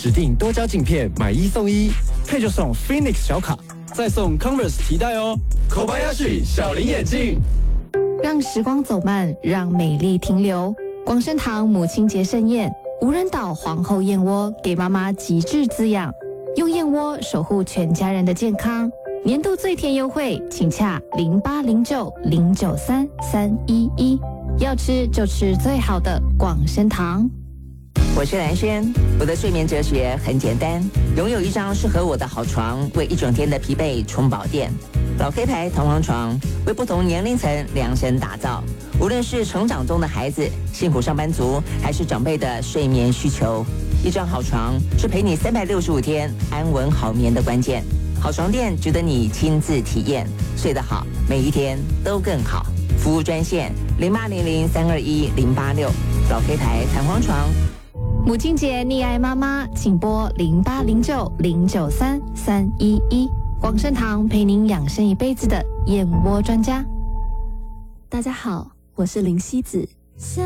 指定多焦镜片买1送1，配就送 Phoenix 小卡，再送 Converse 提袋哦。Kobayashi 小林眼镜， 让时光走慢，让美丽停留。广生堂母亲节盛宴，无人岛皇后燕窝给妈妈极致滋养，用燕窝守护全家人的健康。年度最甜优惠，请洽0809093311，要吃就吃最好的广生堂。 我是蓝轩，我的睡眠哲学很简单，拥有一张适合我的好床，为一整天的疲惫充饱电。老 K 牌弹簧床为不同年龄层量身打造，无论是成长中的孩子、辛苦上班族，还是长辈的睡眠需求，一张好床是陪你365天安稳好眠的关键。好床垫值得你亲自体验，睡得好，每一天都更好。服务专线0800321086，老 K 牌弹簧床。 母亲节溺爱妈妈，请拨0809093311，广生堂陪您养生一辈子的燕窝专家。 大家好，我是林希子。